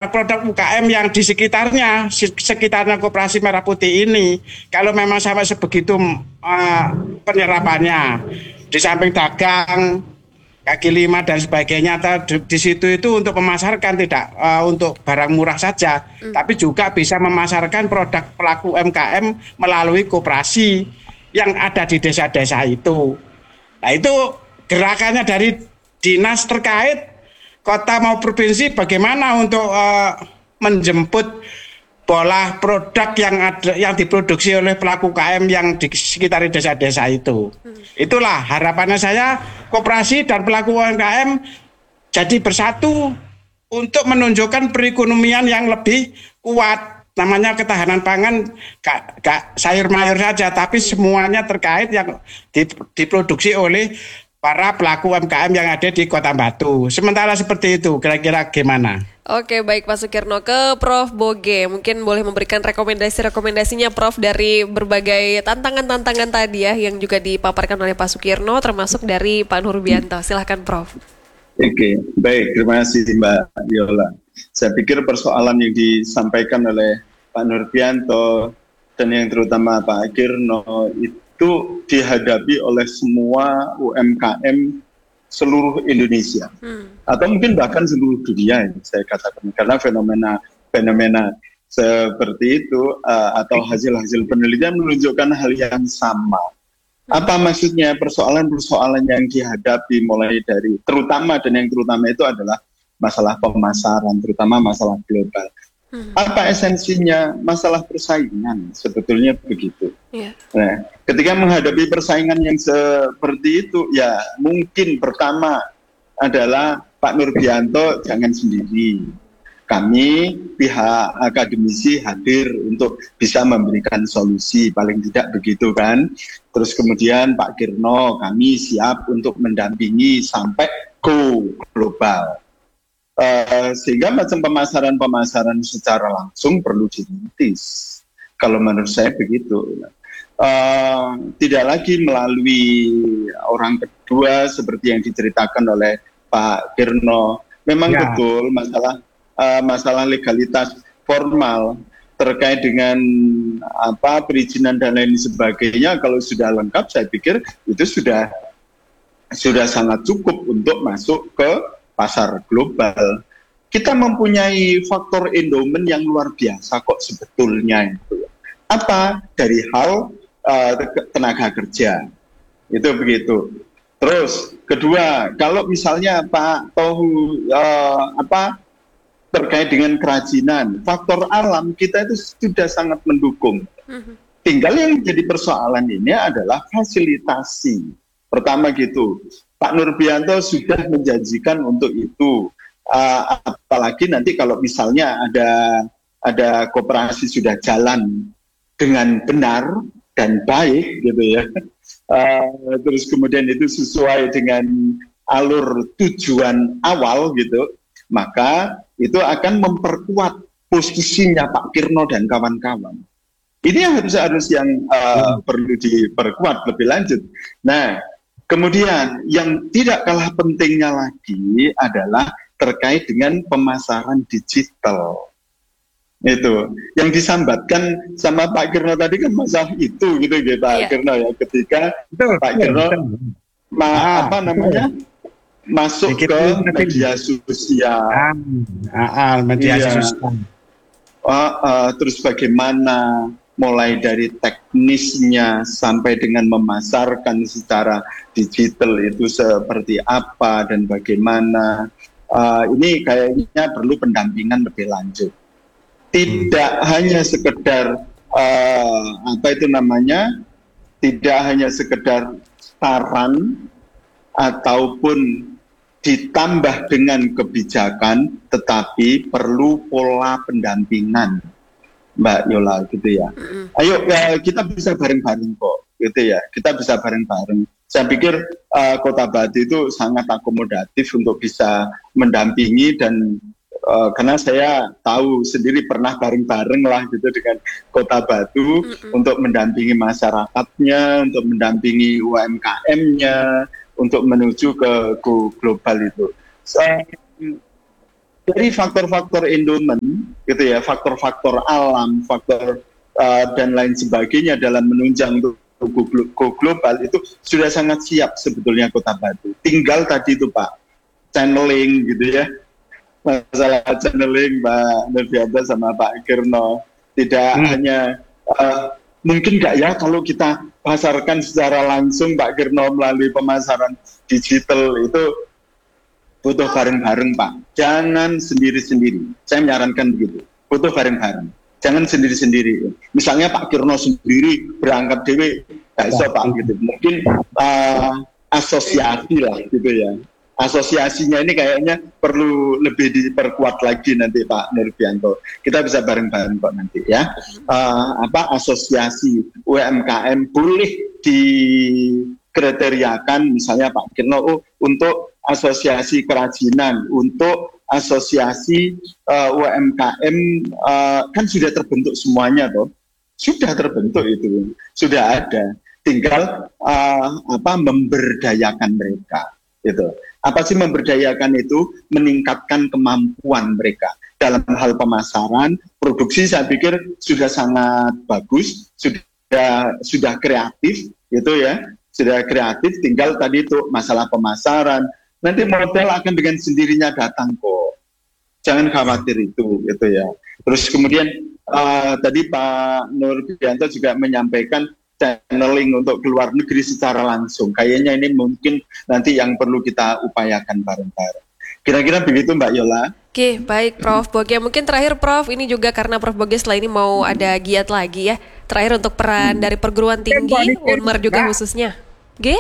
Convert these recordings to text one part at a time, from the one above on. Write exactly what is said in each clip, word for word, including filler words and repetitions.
produk U K M yang di sekitarnya, sekitarnya Koperasi Merah Putih ini. Kalau memang sampai sebegitu uh, penyerapannya, di samping dagang, kaki lima dan sebagainya, di, di situ itu untuk memasarkan tidak uh, untuk barang murah saja, hmm. tapi juga bisa memasarkan produk pelaku U M K M melalui koperasi yang ada di desa-desa itu. Nah itu gerakannya dari dinas terkait, kota mau provinsi, bagaimana untuk uh, menjemput bola produk yang ada yang diproduksi oleh pelaku U K M yang di sekitar desa-desa itu. Hmm. Itulah harapannya saya, koperasi dan pelaku U M K M jadi bersatu untuk menunjukkan perekonomian yang lebih kuat. Namanya ketahanan pangan gak, gak sayur mayur saja, tapi semuanya terkait yang diproduksi oleh para pelaku U M K M yang ada di Kota Batu. Sementara seperti itu, kira-kira gimana? Oke, baik Pak Sukirno. Ke Prof Boge, mungkin boleh memberikan rekomendasi-rekomendasinya Prof dari berbagai tantangan-tantangan tadi ya yang juga dipaparkan oleh Pak Sukirno, termasuk dari Pak Nurbianto. Silahkan Prof. Oke, baik. Terima kasih Mbak Yola. Saya pikir persoalan yang disampaikan oleh Pak Nurbianto dan yang terutama Pak Kirno itu dihadapi oleh semua U M K M seluruh Indonesia, hmm. atau mungkin bahkan seluruh dunia, saya katakan, karena fenomena fenomena seperti itu uh, atau hasil-hasil penelitian menunjukkan hal yang sama. Hmm. Apa maksudnya? Persoalan-persoalan yang dihadapi mulai dari terutama dan yang terutama itu adalah masalah pemasaran, terutama masalah global. Hmm. Apa esensinya? Masalah persaingan, sebetulnya begitu. Yeah. Nah, ketika menghadapi persaingan yang seperti itu, ya mungkin pertama adalah Pak Nurbianto jangan sendiri. Kami pihak akademisi hadir untuk bisa memberikan solusi, paling tidak begitu kan. Terus kemudian Pak Kirno, kami siap untuk mendampingi sampai go global. Uh, sehingga macam pemasaran-pemasaran secara langsung perlu dirintis. Kalau menurut saya begitu. Uh, tidak lagi melalui orang kedua seperti yang diceritakan oleh Pak Kirno. Memang ya. Betul masalah uh, masalah legalitas formal terkait dengan apa perizinan dan lain sebagainya. Kalau sudah lengkap, saya pikir itu sudah sudah sangat cukup untuk masuk ke pasar global. Kita mempunyai faktor endowment yang luar biasa kok sebetulnya itu. Apa? Dari hal uh, tenaga kerja. Itu begitu. Terus kedua, kalau misalnya Pak Tohu uh, apa terkait dengan kerajinan, faktor alam kita itu sudah sangat mendukung. Tinggal yang jadi persoalan ini adalah fasilitasi. Pertama gitu. Pak Nurbianto sudah menjanjikan untuk itu, uh, apalagi nanti kalau misalnya ada ada koperasi sudah jalan dengan benar dan baik gitu ya, uh, terus kemudian itu sesuai dengan alur tujuan awal gitu, maka itu akan memperkuat posisinya Pak Kirno dan kawan-kawan. Ini yang harus harus yang uh, hmm. perlu diperkuat lebih lanjut. Nah. Kemudian yang tidak kalah pentingnya lagi adalah terkait dengan pemasaran digital. Itu yang disambatkan sama Pak Kirno tadi kan masalah itu gitu gitu Pak yeah. Kirno ya, ketika betul, Pak Kirno ma ah, apa namanya betul. masuk Dikit ke media sosial. Ah, ah, media iya. sosial. Uh, uh, terus bagaimana mulai dari teknisnya sampai dengan memasarkan secara digital itu seperti apa dan bagaimana. Uh, ini kayaknya perlu pendampingan lebih lanjut. Tidak hmm. hanya sekedar uh, apa itu namanya, tidak hanya sekedar saran ataupun ditambah dengan kebijakan, tetapi perlu pola pendampingan. Mbak Yola gitu ya. Mm-hmm. Ayo ya, kita bisa bareng-bareng kok gitu ya. Kita bisa bareng-bareng. Saya pikir uh, Kota Batu itu sangat akomodatif untuk bisa mendampingi dan uh, karena saya tahu sendiri pernah bareng-bareng lah gitu dengan Kota Batu mm-hmm. untuk mendampingi masyarakatnya, untuk mendampingi U M K M-nya, untuk menuju ke, ke global itu. So, dari faktor-faktor endowment gitu ya, faktor-faktor alam, faktor uh, dan lain sebagainya dalam menunjang untuk go global itu sudah sangat siap sebetulnya Kota Batu. Tinggal tadi itu Pak, channeling gitu ya, masalah channeling Pak Nurbianto sama Pak Kirno. Tidak hmm. hanya uh, mungkin nggak ya kalau kita pasarkan secara langsung Pak Kirno melalui pemasaran digital itu butuh bareng-bareng Pak. Jangan sendiri-sendiri. Saya menyarankan begitu. Butuh bareng-bareng. Jangan sendiri-sendiri. Misalnya Pak Kirno sendiri berangkat dewe, nggak bisa Pak gitu. Mungkin uh, asosiasi lah gitu ya. Asosiasinya ini kayaknya perlu lebih diperkuat lagi nanti Pak Nurbianto. Kita bisa bareng-bareng kok nanti ya. Uh, apa asosiasi U M K M boleh dikriteriakan misalnya Pak Kirno oh, untuk asosiasi kerajinan, untuk asosiasi uh, U M K M uh, kan sudah terbentuk semuanya toh. Sudah terbentuk itu. Sudah ada. Tinggal uh, apa memberdayakan mereka gitu. Apa sih memberdayakan itu? Meningkatkan kemampuan mereka dalam hal pemasaran, produksi saya pikir sudah sangat bagus, sudah sudah kreatif gitu ya. Sudah kreatif, tinggal tadi itu masalah pemasaran. Nanti modal akan dengan sendirinya datang kok. Jangan khawatir itu, gitu ya. Terus kemudian uh, tadi Pak Nurbianto juga menyampaikan channeling untuk keluar negeri secara langsung. Kayaknya ini mungkin nanti yang perlu kita upayakan bareng-bareng. Kira-kira begitu Mbak Yola. Oke, baik Prof Boge. Mungkin terakhir Prof, ini juga karena Prof Boge setelah ini mau ada giat lagi ya. Terakhir untuk peran dari perguruan tinggi, Unmar juga khususnya. G?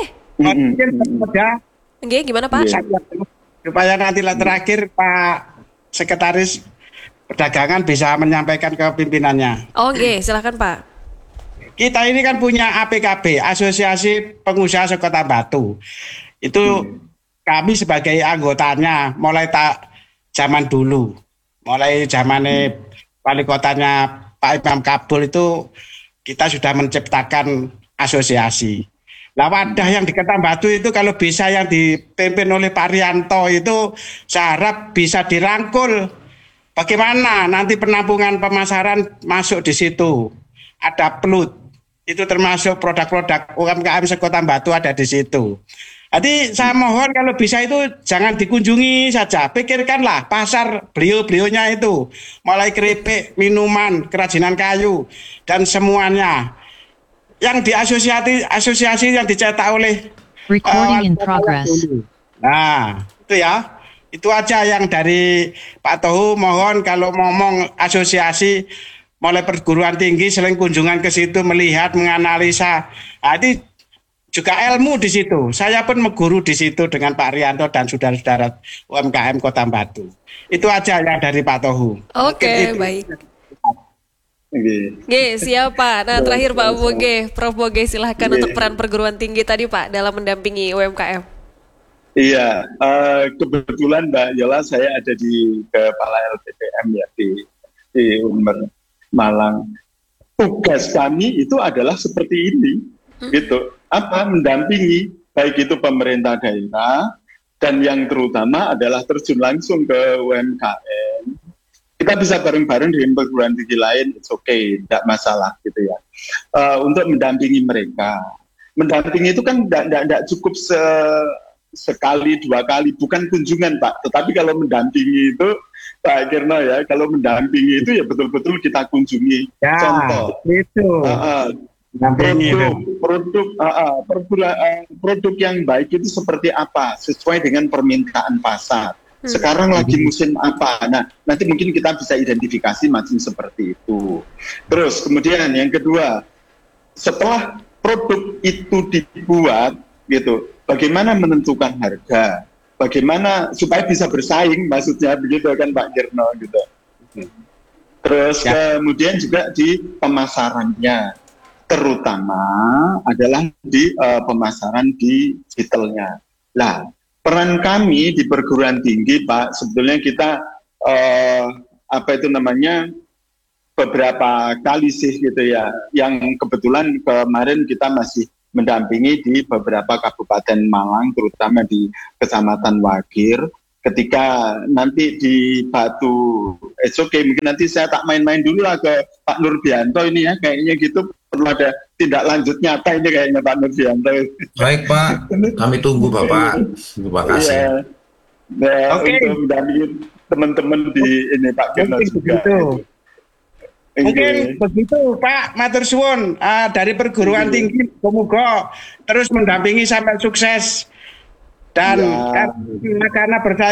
G, gimana Pak? Supaya nanti terakhir Pak Sekretaris Perdagangan bisa menyampaikan ke pimpinannya. Oh G, silakan Pak. Kita ini kan punya A P K B, Asosiasi Pengusaha Sekota Batu. Itu hmm. kami sebagai anggotanya mulai tak zaman dulu, mulai zamannya hmm. wali kotanya Pak Imam Kabul itu kita sudah menciptakan asosiasi. Nah wadah yang di Kota Batu itu kalau bisa yang dipimpin oleh Pak Rianto itu saya harap bisa dirangkul. Bagaimana nanti penampungan pemasaran masuk di situ. Ada pelut. Itu termasuk produk-produk U M K M Sekota Batu ada di situ. Jadi saya mohon kalau bisa itu jangan dikunjungi saja. Pikirkanlah pasar beliau-beliaunya itu. Mulai keripik, minuman, kerajinan kayu, dan semuanya. Yang di asosiasi, asosiasi yang dicetak oleh Recording uh, in progress. Nah, itu ya. Itu aja yang dari Pak Tohu. Mohon kalau ngomong asosiasi mulai perguruan tinggi selain kunjungan ke situ melihat, menganalisa. Nah, ini juga ilmu di situ. Saya pun mengguru di situ dengan Pak Rianto dan saudara-saudara U M K M Kota Batu. Itu aja yang dari Pak Tohu. Oke, baik. Oke, siap Pak. Nah, terakhir Pak Boge, Prof Boge silahkan Oke. Untuk peran perguruan tinggi tadi Pak dalam mendampingi U M K M. Iya, uh, kebetulan Mbak Yola saya ada di Kepala L P P M ya di di Unmer Malang. Tugas kami itu adalah seperti ini, hmm. gitu. Apa mendampingi baik itu pemerintah daerah dan yang terutama adalah terjun langsung ke U M K M. Kita bisa bareng-bareng dengan perguruan tinggi lain, it's okay, tidak masalah gitu ya. Uh, untuk mendampingi mereka, mendampingi itu kan tidak cukup se sekali dua kali, bukan kunjungan Pak, tetapi kalau mendampingi itu Pak Kirno ya, kalau mendampingi itu ya betul-betul kita kunjungi. Ya, contoh itu uh, uh, produk produk uh, uh, produk, uh, produk yang baik itu seperti apa sesuai dengan permintaan pasar. Sekarang lagi musim apa? Nah, nanti mungkin kita bisa identifikasi macam seperti itu. Terus kemudian yang kedua, setelah produk itu dibuat gitu, bagaimana menentukan harga? Bagaimana supaya bisa bersaing, maksudnya begitu kan Pak Kirno gitu. Terus ya. Kemudian juga di pemasarannya, terutama adalah di uh, pemasaran digitalnya. Lah, peran kami di perguruan tinggi Pak, sebetulnya kita uh, apa itu namanya beberapa kali sih gitu ya, yang kebetulan kemarin kita masih mendampingi di beberapa kabupaten Malang, terutama di Kecamatan Wagir, ketika nanti di Batu, it's okay, mungkin nanti saya tak main-main dulu lah ke Pak Nurbianto ini ya, kayaknya gitu perlu ada tindak lanjut nyata ini kayaknya Pak Nurbianto. Baik Pak, kami tunggu Bapak. Terima kasih. Iya. Nah, Oke. untuk mendampingi teman-teman di ini Pak Kirno Mungkin juga. begitu. Iya. Mungkin begitu Pak, matur suwun. Ah, dari perguruan Iya. tinggi semoga terus mendampingi sampai sukses dan Ya. karena, karena percaya